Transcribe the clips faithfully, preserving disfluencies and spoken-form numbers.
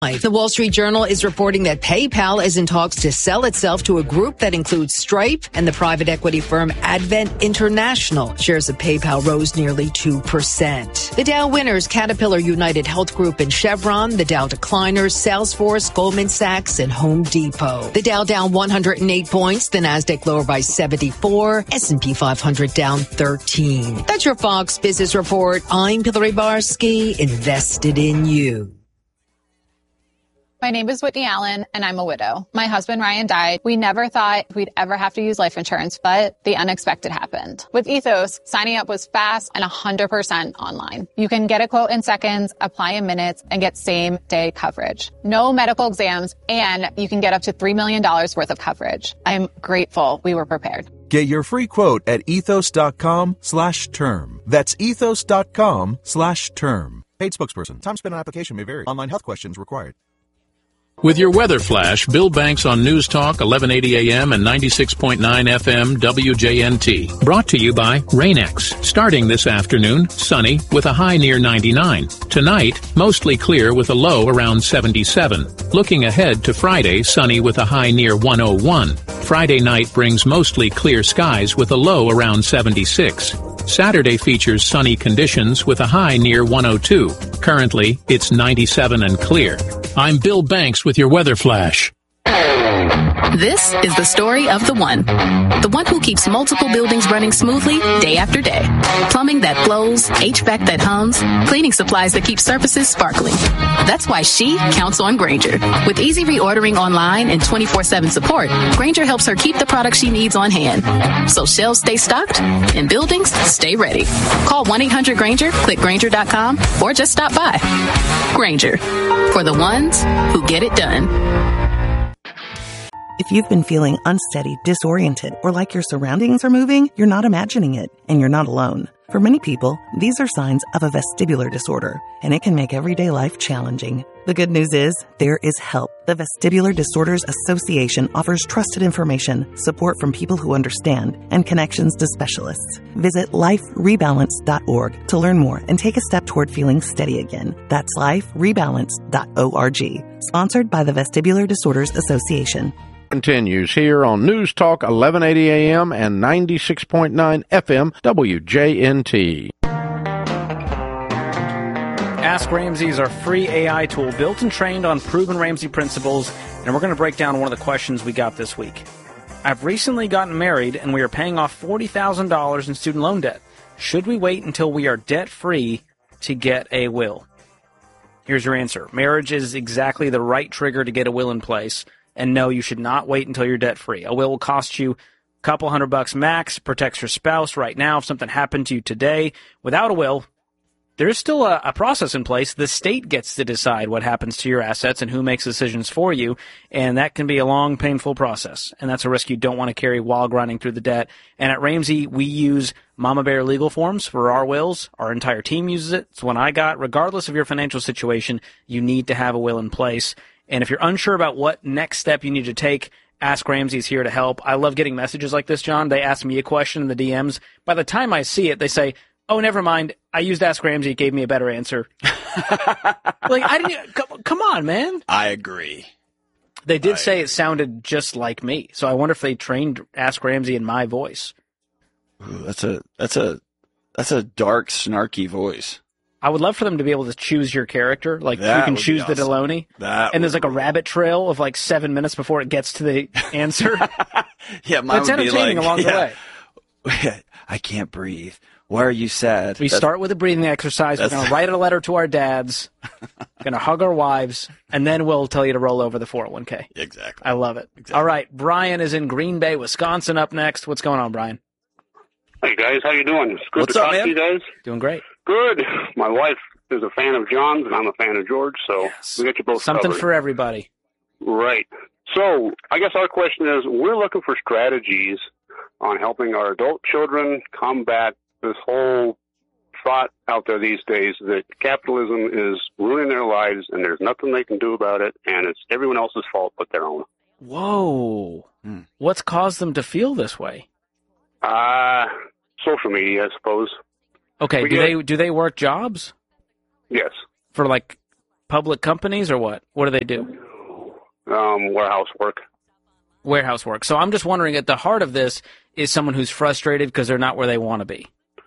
The Wall Street Journal is reporting that PayPal is in talks to sell itself to a group that includes Stripe and the private equity firm Advent International. Shares of PayPal rose nearly two percent. The Dow winners, Caterpillar, United Health Group, and Chevron. The Dow decliners, Salesforce, Goldman Sachs, and Home Depot. The Dow down one hundred eight points. The Nasdaq lower by seventy-four. S and P five hundred down thirteen. That's your Fox Business Report. I'm Hillary Barsky, invested in you. My name is Whitney Allen, and I'm a widow. My husband, Ryan, died. We never thought we'd ever have to use life insurance, but the unexpected happened. With Ethos, signing up was fast and one hundred percent online. You can get a quote in seconds, apply in minutes, and get same-day coverage. No medical exams, and you can get up to three million dollars worth of coverage. I'm grateful we were prepared. Get your free quote at ethos.com slash term. That's ethos.com slash term. Paid spokesperson. Time spent on application may vary. Online health questions required. With your weather flash, Bill Banks on News Talk, eleven eighty A M and ninety-six point nine F M W J N T. Brought to you by Rain-X. Starting this afternoon, sunny with a high near ninety-nine. Tonight, mostly clear with a low around seventy-seven. Looking ahead to Friday, sunny with a high near one oh one. Friday night brings mostly clear skies with a low around seventy-six. Saturday features sunny conditions with a high near one oh two. Currently, it's ninety-seven and clear. I'm Bill Banks with your weather flash. This is the story of the one. The one who keeps multiple buildings running smoothly day after day. Plumbing that flows, H V A C that hums, cleaning supplies that keep surfaces sparkling. That's why she counts on Grainger. With easy reordering online and twenty-four seven support, Grainger helps her keep the products she needs on hand. So shelves stay stocked and buildings stay ready. Call one eight hundred Grainger, click Grainger dot com, or just stop by. Grainger, for the ones who get it done. If you've been feeling unsteady, disoriented, or like your surroundings are moving, you're not imagining it, and you're not alone. For many people, these are signs of a vestibular disorder, and it can make everyday life challenging. The good news is, there is help. The Vestibular Disorders Association offers trusted information, support from people who understand, and connections to specialists. Visit life rebalance dot org to learn more and take a step toward feeling steady again. That's life rebalance dot org. Sponsored by the Vestibular Disorders Association. Continues here on News Talk eleven eighty A M and ninety-six point nine F M W J N T. Ask Ramsey is our free A I tool built and trained on proven Ramsey principles, and we're going to break down one of the questions we got this week. I've recently gotten married, and we are paying off forty thousand dollars in student loan debt. Should we wait until we are debt-free to get a will? Here's your answer. Marriage is exactly the right trigger to get a will in place. And no, you should not wait until you're debt-free. A will will cost you a couple hundred bucks max, protects your spouse right now if something happened to you today. Without a will, there's still a, a process in place. The state gets to decide what happens to your assets and who makes decisions for you, and that can be a long, painful process. And that's a risk you don't want to carry while grinding through the debt. And at Ramsey, we use Mama Bear legal forms for our wills. Our entire team uses it. It's one I got. Regardless of your financial situation, you need to have a will in place. And if you're unsure about what next step you need to take, Ask Ramsey is here to help. I love getting messages like this, John. They ask me a question in the D Ms. By the time I see it, they say, oh, never mind. I used Ask Ramsey. It gave me a better answer. Like, I didn't, come, come on, man. I agree. They did I say agree. It sounded just like me. So I wonder if they trained Ask Ramsey in my voice. Ooh, that's a, that's a, that's a dark, snarky voice. I would love for them to be able to choose your character. Like, That you can would be choose the awesome. Deloney. That and there's would like a be- rabbit trail of like seven minutes before it gets to the answer. Yeah, mine It's would be entertaining like, along yeah. the way. I can't breathe. Why are you sad? We That's- start with a breathing exercise. We're that's- going to write a letter to our dads. Going to hug our wives. And then we'll tell you to roll over the four oh one k. Exactly. I love it. Exactly. All right. Brian is in Green Bay, Wisconsin up next. What's going on, Brian? Hey, guys. How you doing? It's good What's to up, talk man? to you guys. Doing great. Good. My wife is a fan of John's, and I'm a fan of George, so Yes. we got you both Something covered. for everybody. Right. So I guess our question is, we're looking for strategies on helping our adult children combat this whole thought out there these days that capitalism is ruining their lives and there's nothing they can do about it, and it's everyone else's fault but their own. Whoa. Hmm. What's caused them to feel this way? Uh, social media, I suppose. Okay. We Do get- they do they work jobs Yes. for like public companies or what? What do they do? Um, warehouse work. Warehouse work. So I'm just wondering, at the heart of this is someone who's frustrated because they're not where they want to be.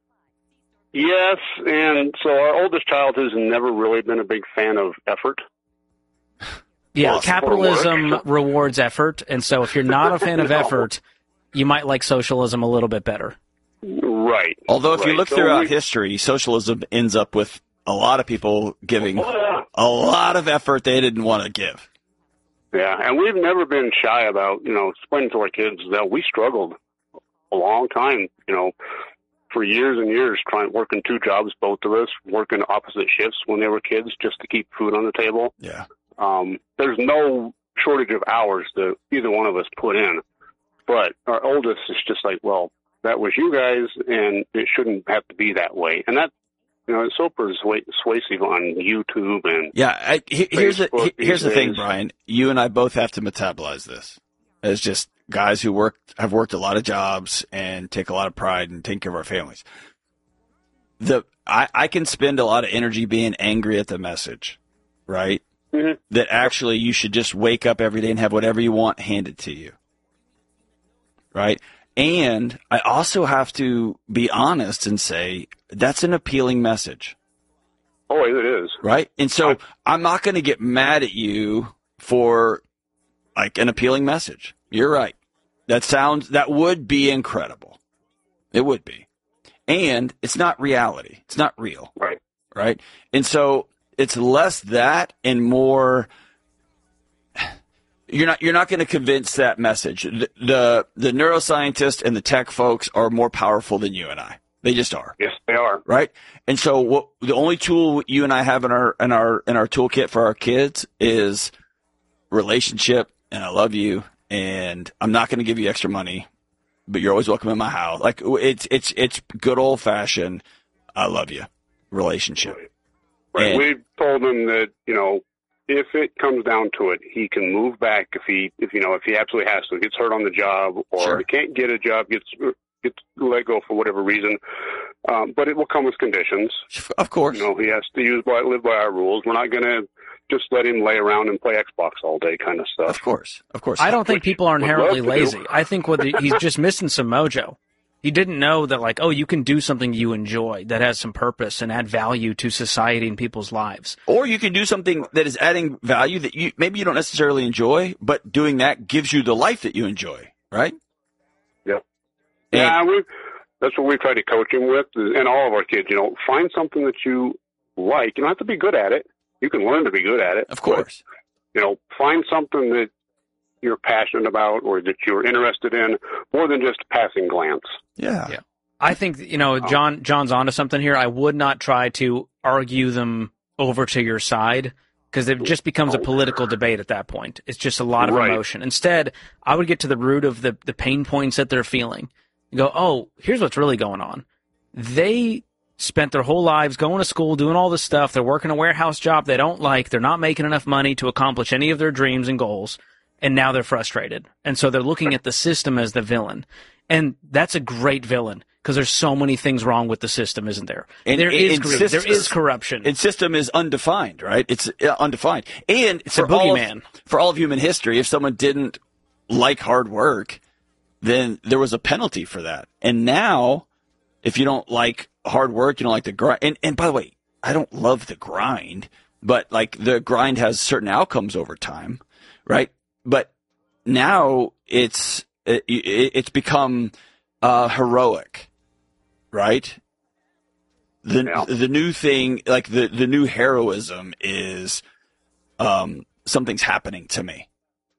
Yes, and so our oldest child has never really been a big fan of effort. Yeah, Well, capitalism rewards effort, and so if you're not a fan of No. effort, you might like socialism a little bit better. Right. Although if you right. look So throughout we- history, socialism ends up with a lot of people giving a lot of effort they didn't want to give. Yeah, and we've never been shy about, you know, explaining to our kids that we struggled a long time, you know, for years and years, trying working two jobs, both of us, working opposite shifts when they were kids just to keep food on the table. Yeah. Um, there's no shortage of hours that either one of us put in. But our oldest is just like, well, that was you guys, and it shouldn't have to be that way. And that, you know, it's so persuasive on YouTube and Yeah, I, he, here's the Facebook he- here's the these thing, days. Brian. You and I both have to metabolize this as just guys who work have worked a lot of jobs and take a lot of pride in taking care of our families. The I, I can spend a lot of energy being angry at the message, right? Mhm. That actually you should just wake up every day and have whatever you want handed to you, right? And I also have to be honest and say that's an appealing message. Oh, it is. Right? And so I'm not going to get mad at you for like an appealing message. You're right. That sounds, that would be incredible. It would be. And it's not reality. It's not real. Right. Right? And so it's less that and more, you're not, you're not going to convince that message. The, the, the neuroscientists and the tech folks are more powerful than you and I. They just are. Yes, they are. Right? And so what the only tool you and I have in our in our in our toolkit for our kids is relationship and I love you and I'm not going to give you extra money, but you're always welcome in my house. Like it's it's it's good old fashioned I love you relationship. Right. And- We told him that, you know, if it comes down to it, he can move back if he if you know, if he absolutely has to, gets hurt on the job or Sure. he can't get a job, gets gets let go for whatever reason. Um, but it will come with conditions. Of course. You know, he has to use by live by our rules. We're not gonna just let him lay around and play Xbox all day kind of stuff. Of course. Of course. I don't think people are would inherently love to do. lazy. I think what the, he's just missing some mojo. He didn't know that, like, oh, you can do something you enjoy that has some purpose and add value to society and people's lives. Or you can do something that is adding value that you maybe you don't necessarily enjoy, but doing that gives you the life that you enjoy, right? Yeah. Yeah, we that's what we try to coach him with, and all of our kids. You know, find something that you like. You don't have to be good at it. You can learn to be good at it. Of course. But, you know, find something that you're passionate about or that you're interested in, more than just a passing glance. Yeah. Yeah. I think, you know, John John's onto something here. I would not try to argue them over to your side because it just becomes a political debate at that point. It's just a lot of Right. emotion. Instead, I would get to the root of the, the pain points that they're feeling. You go, oh, here's what's really going on. They spent their whole lives going to school, doing all this stuff. They're working a warehouse job they don't like. They're not making enough money to accomplish any of their dreams and goals. And now they're frustrated. And so they're looking at the system as the villain. And that's a great villain because there's so many things wrong with the system, isn't there? And, there is and greed. system- There is corruption. And system is undefined, right? It's uh, undefined. And It's a for all of- boogeyman. for all of human history, if someone didn't like hard work, then there was a penalty for that. And now, if you don't like hard work, you don't like the grind. And, and by the way, I don't love the grind, but like the grind has certain outcomes over time, right? But now it's it, it, it's become uh, heroic, right? The Yeah. the new thing, like the, the new heroism is um, something's happening to me.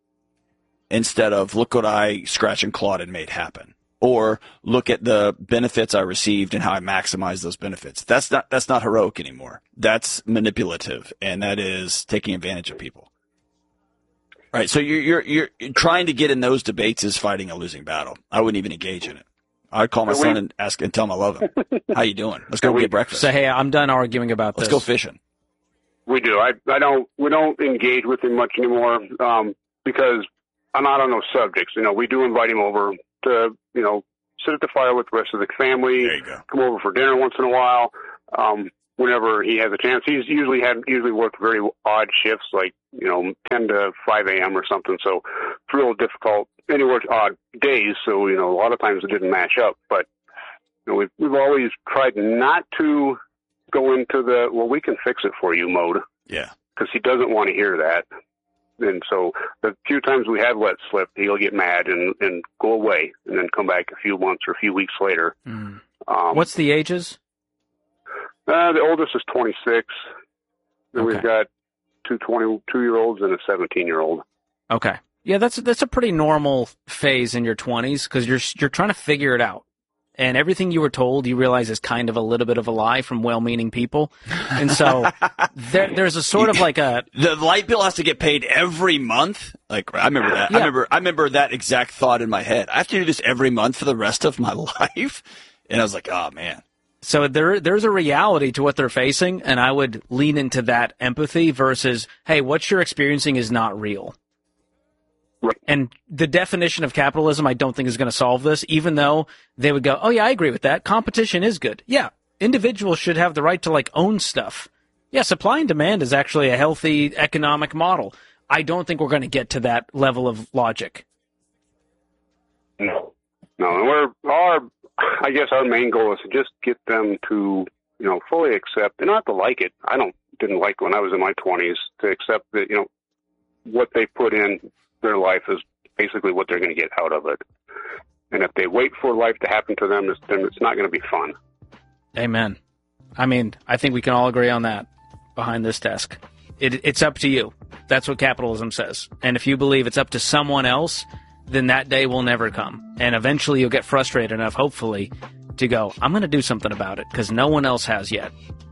Instead of look what I scratch and clawed and made happen, or look at the benefits I received and how I maximize those benefits. That's not that's not heroic anymore. That's manipulative, and that is taking advantage of people. Right. So you're you're you're trying to get in those debates is fighting a losing battle. I wouldn't even engage in it. I'd call my And we- son and ask and tell him I love him. How you doing? Let's go And we- get breakfast. Say, hey, I'm done arguing about Let's this. go fishing. We do. I I don't. We don't engage with him much anymore um, because I'm not on those subjects. You know, we do invite him over to you know sit at the fire with the rest of the family. There you go. Come over for dinner once in a while. Um, whenever he has a chance. He's usually had usually worked very odd shifts, like, you know, ten to five a.m. or something. So it's real difficult. And he worked odd days, so, you know, a lot of times it didn't match up. But, you know, we've, we've always tried not to go into the, well, we can fix it for you mode. Yeah. Because he doesn't want to hear that. And so the few times we have let slip, he'll get mad and, and go away and then come back a few months or a few weeks later. Mm. Um, What's the ages? Uh, the oldest is twenty-six. And Okay. we've got two twenty-two-year-olds and a seventeen-year-old. Okay. Yeah, that's that's a pretty normal phase in your twenties because you're you're trying to figure it out. And everything you were told, you realize is kind of a little bit of a lie from well-meaning people. And so there, there's a sort of like a... The light bill has to get paid every month? Like, I remember that. Yeah. I remember I remember that exact thought in my head. I have to do this every month for the rest of my life? And I was like, oh, man. So there, there's a reality to what they're facing, and I would lean into that empathy versus, hey, what you're experiencing is not real. Right. And the definition of capitalism, I don't think is going to solve this, even though they would go, oh, yeah, I agree with that. Competition is good. Yeah, individuals should have the right to, like, own stuff. Yeah, supply and demand is actually a healthy economic model. I don't think we're going to get to that level of logic. No. No, and we're, our, I guess our main goal is to just get them to, you know, fully accept, they don't have to like it. I don't, didn't like when I was in my twenties, to accept that, you know, what they put in their life is basically what they're going to get out of it. And if they wait for life to happen to them, it's, then it's not going to be fun. Amen. I mean, I think we can all agree on that behind this desk. It, it's up to you. That's what capitalism says. And if you believe it's up to someone else, then that day will never come. And eventually you'll get frustrated enough, hopefully, to go, I'm going to do something about it because no one else has yet.